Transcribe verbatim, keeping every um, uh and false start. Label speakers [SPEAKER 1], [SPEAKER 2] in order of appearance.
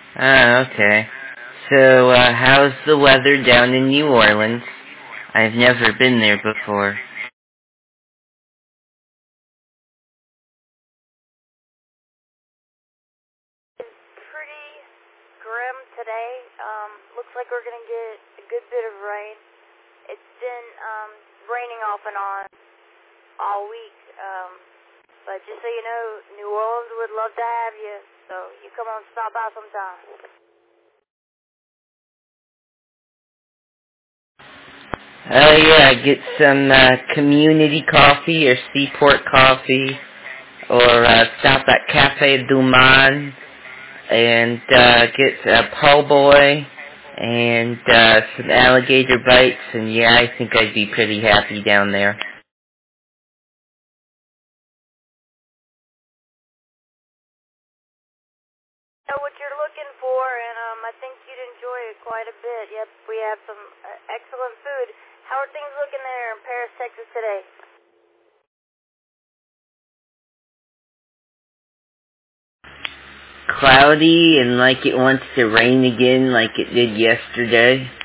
[SPEAKER 1] Ah, okay. So, uh, how's the weather down in New Orleans? I've never been there before.
[SPEAKER 2] Pretty grim today. Um, looks like we're gonna get a good bit of rain. It's been um, raining off and on all week. Um, but just so you know, New Orleans would love to have you. So you come on, stop by sometime.
[SPEAKER 1] Oh yeah, get some uh, community coffee or Seaport coffee, or uh, stop at Cafe Du Monde and uh, get a po' boy and uh, some alligator bites, and yeah, I think I'd be pretty happy down there.
[SPEAKER 2] Know what you're looking for, and um, I think you'd enjoy it quite a bit. Yep, we have some uh, excellent food. How are things looking there in Paris, Texas today?
[SPEAKER 1] Cloudy and like it wants to rain again like it did yesterday.